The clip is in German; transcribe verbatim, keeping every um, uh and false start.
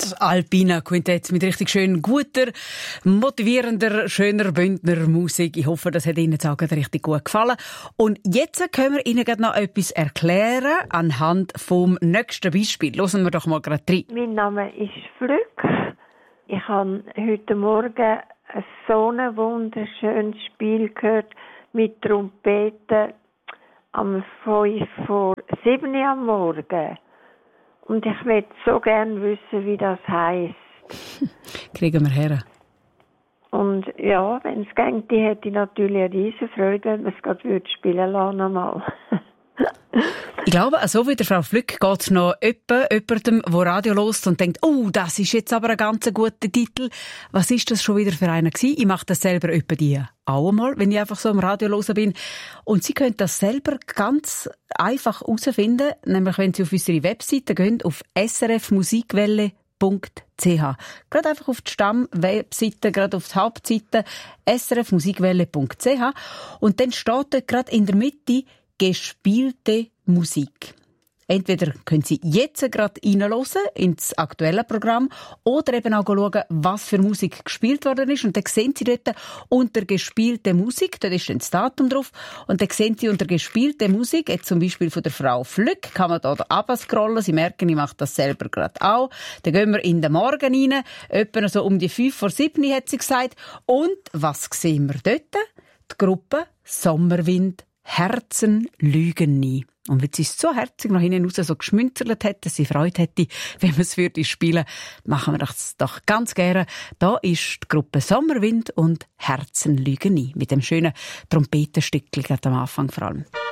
Das Alpina Quintett mit richtig schön guter, motivierender, schöner Bündner Musik. Ich hoffe, das hat Ihnen jetzt auch richtig gut gefallen. Und jetzt können wir Ihnen noch etwas erklären anhand vom nächsten Beispiel. Hören wir doch mal gerade rein. Mein Name ist Flück. Ich habe heute Morgen ein so ein wunderschönes Spiel gehört mit Trompeten am fünf vor sieben am Morgen. Und ich möchte so gerne wissen, wie das heisst. Kriegen wir her. Und ja, wenn es geht, hätte ich natürlich eine riesen Freude, wenn man es gerade spielen lassen würde. Ich glaube, so wie der Frau Flück geht es noch jemandem, der Radio hört und denkt, oh, das ist jetzt aber ein ganz guter Titel. Was ist das schon wieder für einen gewesen? Ich mache das selber etwa die auch einmal, wenn ich einfach so am Radio hören bin. Und Sie können das selber ganz einfach herausfinden, nämlich wenn Sie auf unsere Webseite gehen, auf s r f musikwelle punkt c h. Gerade einfach auf die Stammwebseite, gerade auf die Hauptseite s r f musikwelle punkt c h. Und dann steht dort gerade in der Mitte gespielte Musik. Entweder können Sie jetzt gerade reinhören ins aktuelle Programm oder eben auch schauen, was für Musik gespielt worden ist. Und dann sehen Sie dort unter gespielte Musik, da ist dann das Datum drauf, und dann sehen Sie unter gespielte Musik, jetzt zum Beispiel von der Frau Flück, kann man da runterscrollen. Sie merken, ich mache das selber gerade auch. Dann gehen wir in den Morgen rein, etwa so um die fünf vor sieben, hat sie gesagt. Und was sehen wir dort? Die Gruppe Sommerwind, Herzen lügen nie. Und wenn sie es so herzig nach hinten raus so geschmunzelt hätte, dass sie Freude hätte, wenn wir es würde spielen, machen wir das doch ganz gerne. Da ist die Gruppe Sommerwind und Herzen lügen nie. Mit dem schönen Trompetenstückchen am Anfang vor allem.